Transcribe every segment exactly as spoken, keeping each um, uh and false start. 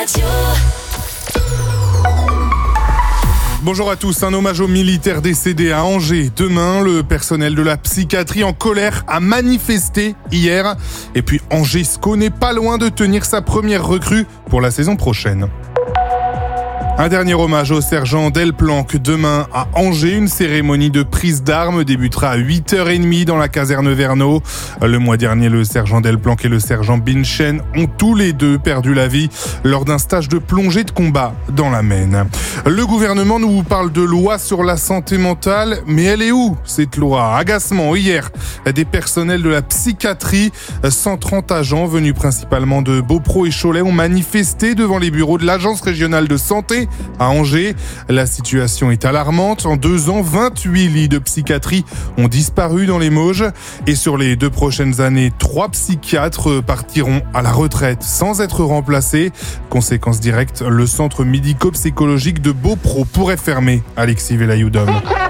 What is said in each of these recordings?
Radio. Bonjour à tous, un hommage aux militaires décédés à Angers. Demain, le personnel de la psychiatrie en colère a manifesté hier. Et puis Angesco n'est pas loin de tenir sa première recrue pour la saison prochaine. Un dernier hommage au sergent Delplanque. Demain à Angers, une cérémonie de prise d'armes débutera à huit heures trente dans la caserne Verneau. Le mois dernier, le sergent Delplanque et le sergent Binchen ont tous les deux perdu la vie lors d'un stage de plongée de combat dans la Maine. Le gouvernement nous parle de loi sur la santé mentale, mais elle est où cette loi ? Agacement hier des personnels de la psychiatrie. cent trente agents venus principalement de Beaupro et Cholet ont manifesté devant les bureaux de l'agence régionale de santé à Angers. La situation est alarmante. En deux ans, vingt-huit lits de psychiatrie ont disparu dans les Mauges. Et sur les deux prochaines années, trois psychiatres partiront à la retraite sans être remplacés. Conséquence directe, le centre médico-psychologique de Beaupro pourrait fermer. Alexis Velayoudom.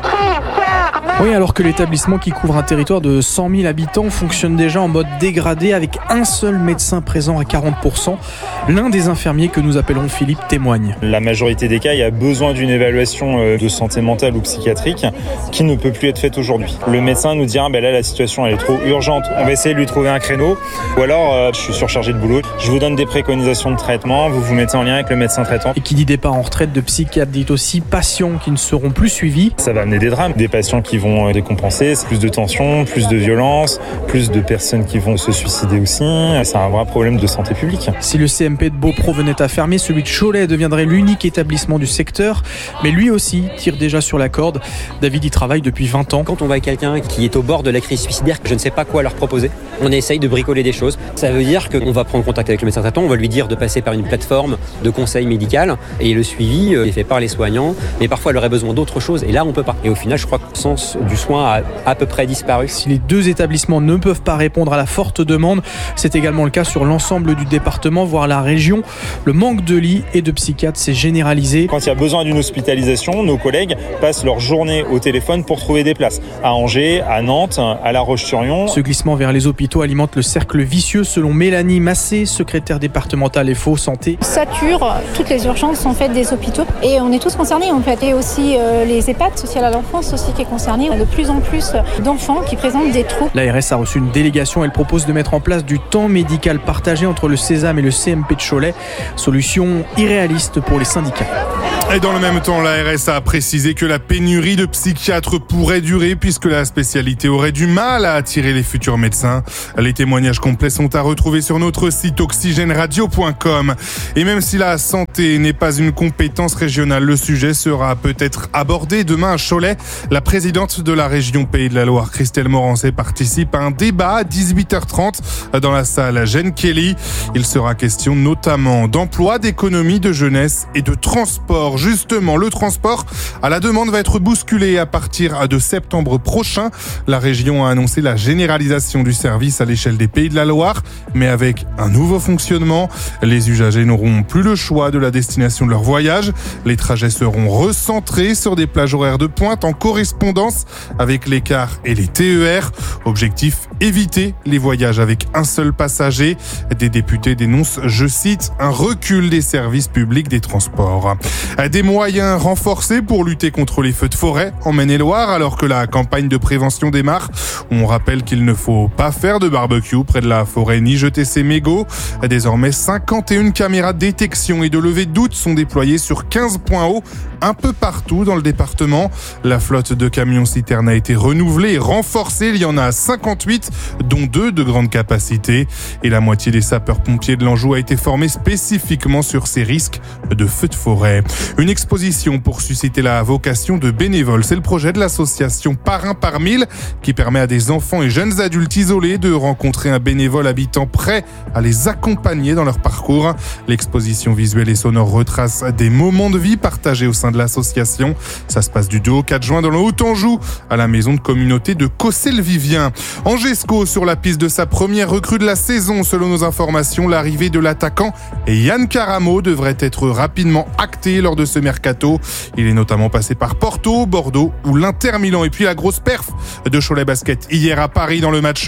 Oui, alors que l'établissement qui couvre un territoire de cent mille habitants fonctionne déjà en mode dégradé avec un seul médecin présent à quarante pour cent. L'un des infirmiers que nous appelons Philippe témoigne. La majorité des cas, il y a besoin d'une évaluation de santé mentale ou psychiatrique qui ne peut plus être faite aujourd'hui. Le médecin nous dira, ben là la situation elle est trop urgente, on va essayer de lui trouver un créneau. Ou alors, euh, je suis surchargé de boulot, je vous donne des préconisations de traitement, vous vous mettez en lien avec le médecin traitant. Et qui dit départ en retraite de psychiatre dit aussi patients qui ne seront plus suivis. Ça va amener des drames, des patients qui vont décompenser, plus de tension, plus de violence, plus de personnes qui vont se suicider aussi. C'est un vrai problème de santé publique. Si le C M P de Beaupro venait à fermer, celui de Cholet deviendrait l'unique établissement du secteur. Mais lui aussi tire déjà sur la corde. David y travaille depuis vingt ans. Quand on voit quelqu'un qui est au bord de la crise suicidaire, je ne sais pas quoi leur proposer. On essaye de bricoler des choses. Ça veut dire qu'on va prendre contact avec le médecin traitant, on va lui dire de passer par une plateforme de conseil médical et le suivi est fait par les soignants. Mais parfois, elle aurait besoin d'autre chose et là, on peut pas. Et au final, je crois que le sens du soin a à peu près disparu. Si les deux établissements ne peuvent pas répondre à la forte demande, c'est également le cas sur l'ensemble du département, voire la région. Le manque de lits et de psychiatres s'est généralisé. Quand il y a besoin d'une hospitalisation, nos collègues passent leur journée au téléphone pour trouver des places. À Angers, à Nantes, à La Roche-sur-Yon. Ce glissement vers les hôpitaux alimente le cercle vicieux selon Mélanie Massé, secrétaire départementale F O Santé. Sature, toutes les urgences sont faites des hôpitaux et on est tous concernés en fait. Et aussi euh, les EHPAD, social à l'enfance aussi qui est concerné. De plus en plus d'enfants qui présentent des troubles. L'A R S a reçu une délégation. Elle propose de mettre en place du temps médical partagé entre le Sésame et le C M P de Cholet. Solution irréaliste pour les syndicats. Et dans le même temps, l'A R S a précisé que la pénurie de psychiatres pourrait durer puisque la spécialité aurait du mal à attirer les futurs médecins. Les témoignages complets sont à retrouver sur notre site oxygène radio point com. Et même si la santé n'est pas une compétence régionale, le sujet sera peut-être abordé demain à Cholet. La présidente de la région Pays de la Loire, Christelle Morancé, participe à un débat à dix-huit heures trente dans la salle Jeanne Kelly. Il sera question notamment d'emploi, d'économie, de jeunesse et de transport. Justement, le transport à la demande va être bousculé à partir de septembre prochain. La région a annoncé la généralisation du service à l'échelle des Pays de la Loire, mais avec un nouveau fonctionnement. Les usagers n'auront plus le choix de la destination de leur voyage. Les trajets seront recentrés sur des plages horaires de pointe en correspondance avec les cars et les T E R. Objectif, éviter les voyages avec un seul passager. Des députés dénoncent, je cite, un recul des services publics des transports. Des moyens renforcés pour lutter contre les feux de forêt en Maine-et-Loire alors que la campagne de prévention démarre. On rappelle qu'il ne faut pas faire de barbecue près de la forêt ni jeter ses mégots. Désormais, cinquante et une caméras de détection et de levée de doute sont déployées sur quinze points hauts un peu partout dans le département. La flotte de camions-citernes a été renouvelée et renforcée. Il y en a cinquante-huit, dont deux de grande capacité. Et la moitié des sapeurs-pompiers de l'Anjou a été formée spécifiquement sur ces risques de feux de forêt. Une exposition pour susciter la vocation de bénévoles. C'est le projet de l'association Parrain par mille qui permet à des enfants et jeunes adultes isolés de rencontrer un bénévole habitant prêt à les accompagner dans leur parcours. L'exposition visuelle et sonore retrace des moments de vie partagés au sein de l'association. Ça se passe du deux au quatre juin dans le Haut-Anjou, à la maison de communauté de Cossel-Vivien. Angesco sur la piste de sa première recrue de la saison. Selon nos informations, l'arrivée de l'attaquant Yann Caramo devrait être rapidement actée lors de ce mercato. Il est notamment passé par Porto, Bordeaux ou l'Inter Milan. Et puis la grosse perf de Cholet Basket hier à Paris dans le match un.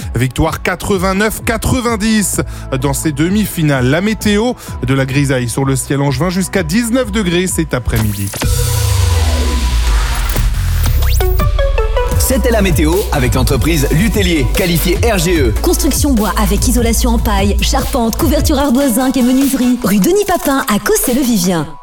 Victoire quatre-vingt-neuf quatre-vingt-dix dans ces demi-finales. La météo, de la grisaille sur le ciel angevin jusqu'à dix-neuf degrés cet après-midi. C'était la météo avec l'entreprise Lutellier, qualifiée R G E. Construction bois avec isolation en paille, charpente, couverture ardoise zinc et menuiserie. Rue Denis Papin à Cossé-le-Vivien.